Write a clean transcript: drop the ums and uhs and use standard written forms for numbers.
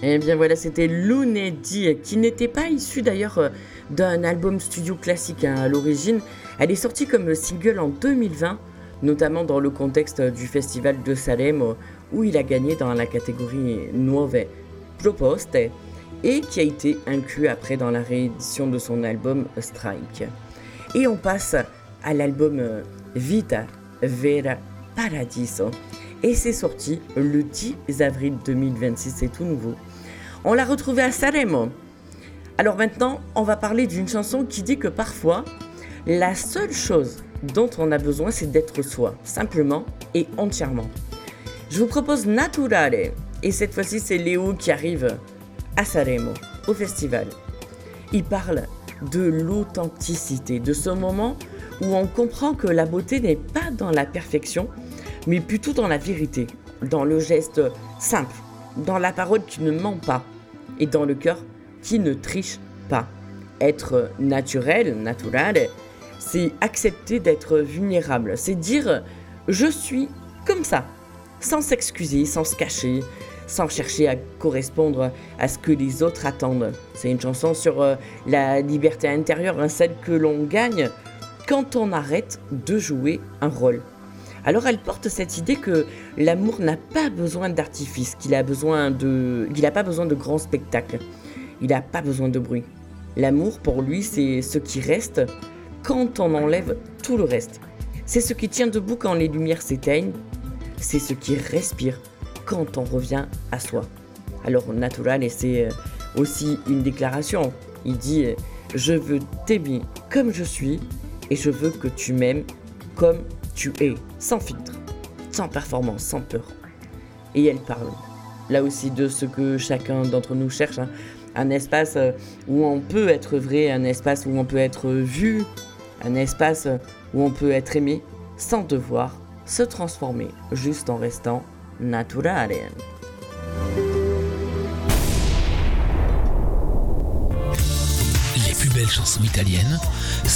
Eh bien voilà, c'était Lunedì, qui n'était pas issu d'ailleurs d'un album studio classique à l'origine. Elle est sortie comme single en 2020, notamment dans le contexte du festival de Salem, où il a gagné dans la catégorie Nuove Proposte, et qui a été inclus après dans la réédition de son album Strike. Et on passe à l'album Vita Vera Paradiso, et c'est sorti le 10 avril 2026, c'est tout nouveau. On l'a retrouvé à Sanremo. Alors maintenant, on va parler d'une chanson qui dit que parfois, la seule chose dont on a besoin, c'est d'être soi, simplement et entièrement. Je vous propose Naturale, et cette fois-ci, c'est Léo qui arrive à Sanremo, au festival. Il parle de l'authenticité, de ce moment où on comprend que la beauté n'est pas dans la perfection, mais plutôt dans la vérité, dans le geste simple, dans la parole qui ne ment pas et dans le cœur qui ne triche pas. Être naturel, c'est accepter d'être vulnérable, c'est dire « je suis comme ça », sans s'excuser, sans se cacher, sans chercher à correspondre à ce que les autres attendent. C'est une chanson sur la liberté intérieure, celle que l'on gagne quand on arrête de jouer un rôle. Alors elle porte cette idée que l'amour n'a pas besoin d'artifice, qu'il n'a pas besoin de grands spectacles, il n'a pas besoin de bruit. L'amour pour lui, c'est ce qui reste quand on enlève tout le reste. C'est ce qui tient debout quand les lumières s'éteignent, c'est ce qui respire quand on revient à soi. Alors Naturale, c'est aussi une déclaration. Il dit « Je veux t'aimer comme je suis et je veux que tu m'aimes comme tu es, sans filtre, sans performance, sans peur. » Et elle parle, là aussi, de ce que chacun d'entre nous cherche, un espace où on peut être vrai, un espace où on peut être vu, un espace où on peut être aimé sans devoir se transformer, juste en restant naturale. Les plus belles chansons italiennes